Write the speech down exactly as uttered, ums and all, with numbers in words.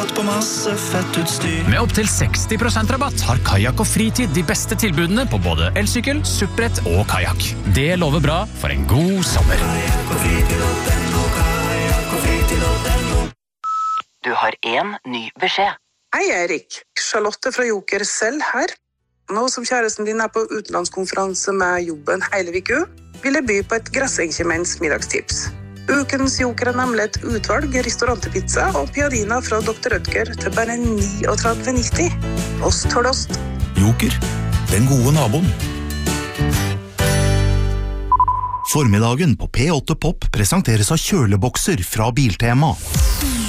På masse fett utstyr. Med opp til seksti prosent rabatt har Kayak og Fritid de beste tilbudene på både elsykkel, suppbrett og kayak. Det lover bra for en god sommer. Kayak og fritid punktum no, kayak og fritid punktum no. Du har en ny beskjed. Hei Erik, Charlotte fra Joker selv her. Nå som kjæresten din er på utenlandskonferanse med jobben hele viku, vil jeg by på et gressengkjemens middagstips. Ukens Joker er nemlig et utvalg restaurantpizza og piadina fra doktor Rødger til bare trettini nitti. Ost for ost. Joker, den gode naboen. Formiddagen på P åtte Pop presenteres av kjølebokser fra Biltema.